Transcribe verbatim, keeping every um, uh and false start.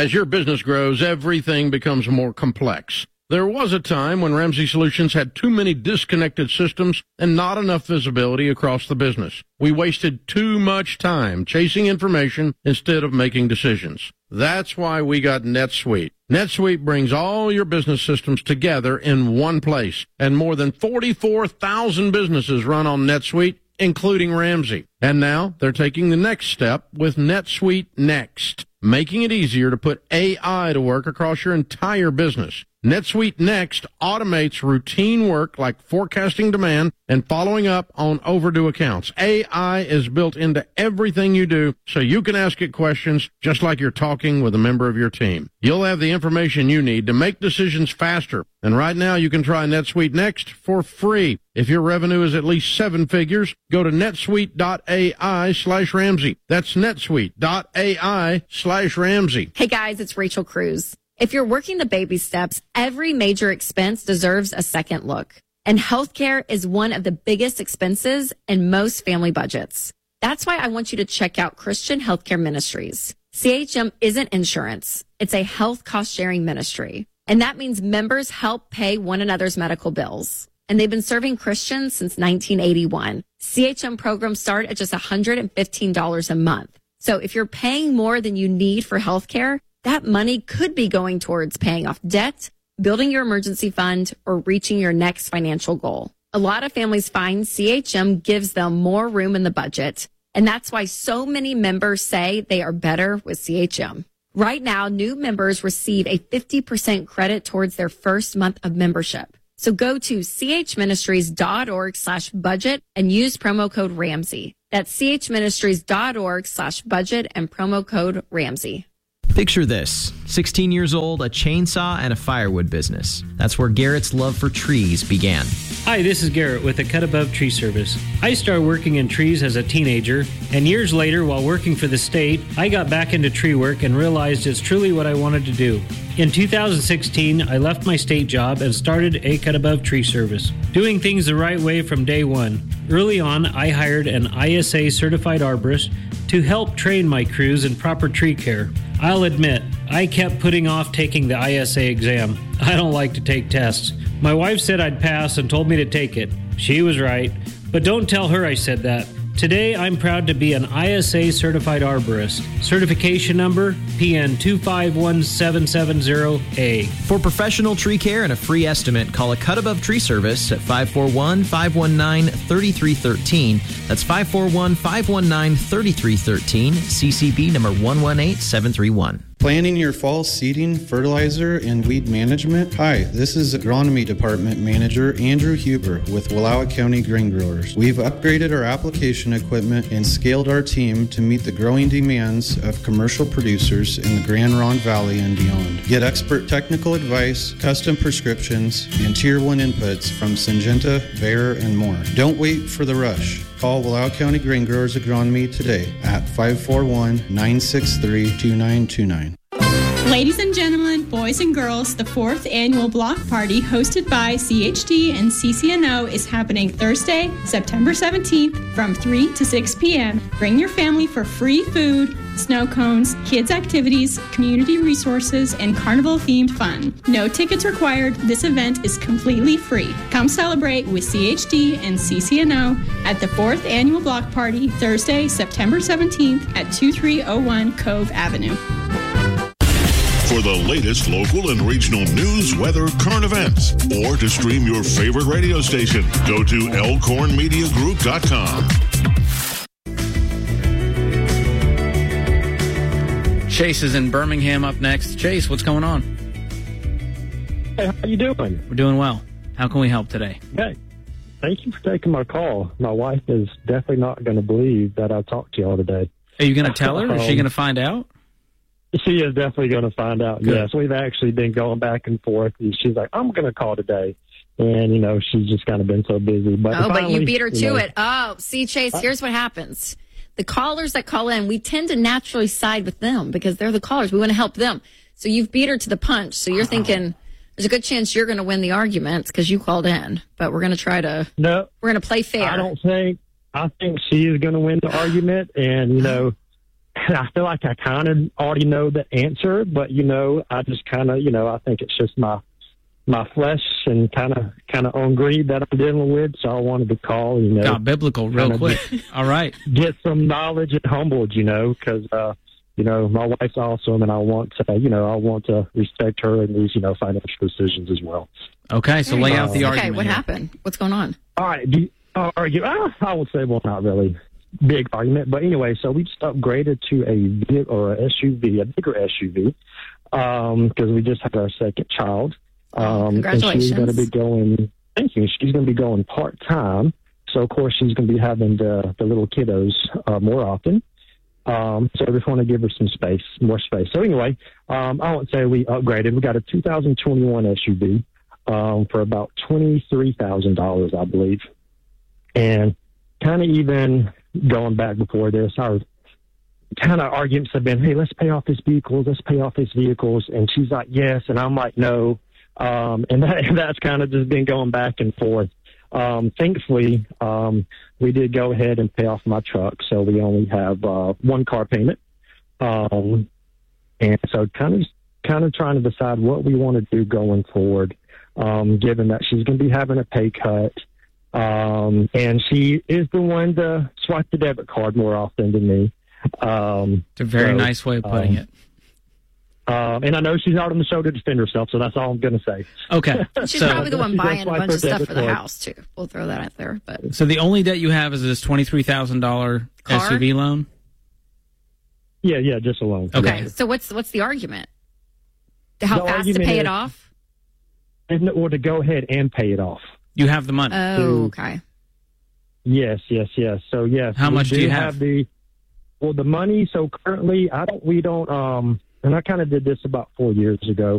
As your business grows, everything becomes more complex. There was a time when Ramsey Solutions had too many disconnected systems and not enough visibility across the business. We wasted too much time chasing information instead of making decisions. That's why we got NetSuite. NetSuite brings all your business systems together in one place, and more than forty-four thousand businesses run on NetSuite, including Ramsey. And now they're taking the next step with NetSuite Next, making it easier to put A I to work across your entire business. NetSuite Next automates routine work like forecasting demand and following up on overdue accounts. A I is built into everything you do, so you can ask it questions just like you're talking with a member of your team. You'll have the information you need to make decisions faster. And right now you can try NetSuite Next for free. If your revenue is at least seven figures, go to netsuite.ai slash Ramsey. That's netsuite.ai slash Ramsey. Hey guys, it's Rachel Cruz. If you're working the baby steps, every major expense deserves a second look. And healthcare is one of the biggest expenses in most family budgets. That's why I want you to check out Christian Healthcare Ministries. C H M isn't insurance. It's a health cost-sharing ministry. And that means members help pay one another's medical bills. And they've been serving Christians since nineteen eighty-one. C H M programs start at just one hundred fifteen dollars a month. So if you're paying more than you need for healthcare, that money could be going towards paying off debt, building your emergency fund, or reaching your next financial goal. A lot of families find C H M gives them more room in the budget, and that's why so many members say they are better with C H M. Right now, new members receive a fifty percent credit towards their first month of membership. So go to chministries.org slash budget and use promo code Ramsey. That's chministries.org slash budget and promo code Ramsey. Picture this, sixteen years old, a chainsaw, and a firewood business. That's where Garrett's love for trees began. Hi, this is Garrett with the Cut Above Tree Service. I started working in trees as a teenager, and years later, while working for the state, I got back into tree work and realized it's truly what I wanted to do. In two thousand sixteen, I left my state job and started a Cut Above Tree Service, doing things the right way from day one. Early on, I hired an I S A certified arborist to help train my crews in proper tree care. I'll admit, I kept putting off taking the I S A exam. I don't like to take tests. My wife said I'd pass and told me to take it. She was right, but don't tell her I said that. Today, I'm proud to be an I S A certified arborist. Certification number, P N two five one seven seven zero A. For professional tree care and a free estimate, call a Cut Above Tree Service at five four one, five one nine, three three one three. That's five four one, five one nine, three three one three, C C B number one one eight seven three one. Planning your fall seeding, fertilizer, and weed management? Hi, this is Agronomy Department Manager Andrew Huber with Wallowa County Grain Growers. We've upgraded our application equipment and scaled our team to meet the growing demands of commercial producers in the Grand Ronde Valley and beyond. Get expert technical advice, custom prescriptions, and Tier one inputs from Syngenta, Bayer, and more. Don't wait for the rush. Call Wallowa County Grain Growers Agronomy today at five four one, nine six three, two nine two nine. Ladies and gentlemen, boys and girls, the fourth annual block party hosted by C H D and C C N O is happening Thursday, September seventeenth from three to six p.m. Bring your family for free food, snow cones, kids' activities, community resources, and carnival-themed fun. No tickets required. This event is completely free. Come celebrate with C H D and C C N O at the fourth annual block party Thursday, September seventeenth at twenty-three oh one Cove Avenue. For the latest local and regional news, weather, current events, or to stream your favorite radio station, go to elkhorn media group dot com. Chase is in Birmingham up next. Chase, what's going on? Hey, how you doing? We're doing well. How can we help today? Hey, thank you for taking my call. My wife is definitely not going to believe that I talked to y'all today. Are you going to tell her? Is she going to find out? She is definitely going to find out, Good. yes. We've actually been going back and forth. And she's like, I'm going to call today. And, you know, she's just kind of been so busy. But oh, finally, but you beat her to you know, it. Oh, see, Chase, here's what happens. The callers that call in, we tend to naturally side with them because they're the callers. We want to help them. So you've beat her to the punch. So you're thinking there's a good chance you're going to win the argument because you called in. But we're going to try to no, we're going to play fair. I don't think, I think she is going to win the argument. And, you know, I feel like I kind of already know the answer, but, you know, I just kind of, you know, I think it's just my my flesh and kind of kind of on greed that I'm dealing with. So I wanted to call, you know. Got biblical real quick. Get, All right. Get some knowledge and humbled, you know, because, uh, you know, my wife's awesome, and I want to, you know, I want to respect her in these, you know, financial decisions as well. Okay, so lay out the okay, argument. Okay, what here. happened? What's going on? All right, do you, uh, argue? Uh, I would say, well, not really big argument, but anyway, so we just upgraded to a vehicle or a S U V, a bigger S U V, um, because we just had our second child. Um, Congratulations. And she's going to be going. Thank you. She's going to be going part time, so of course she's going to be having the the little kiddos uh, more often. Um, so I just want to give her some space, more space. So anyway, um, I won't say we upgraded. We got a two thousand twenty-one S U V um, for about twenty-three thousand dollars, I believe. And kind of even going back before this, our kind of arguments have been, hey, let's pay off these vehicles, let's pay off these vehicles. And she's like, yes. And I'm like, no. Um, and that, that's kind of just been going back and forth. Um, thankfully, um, we did go ahead and pay off my truck, so we only have uh, one car payment. Um, and so kind of kind of trying to decide what we want to do going forward, um, given that she's going to be having a pay cut. Um, and she is the one to swipe the debit card more often than me. Um, it's a very so, nice way of putting um, it. Um, and I know she's out on the show to defend herself, so that's all I'm going to say. Okay. She's so, probably the one buying a bunch of stuff for the card. house, too. We'll throw that out there. But So the only debt you have is this twenty-three thousand dollars S U V loan? Yeah, yeah, just a loan. Okay, Yeah. so what's what's the argument? How The fast to argument pay it is- off? And, or to go ahead and pay it off. You have the money. Oh, okay. Yes, yes, yes. So yes. How we much do you have? the well the money? So currently, I don't. We don't. Um, and I kind of did this about four years ago.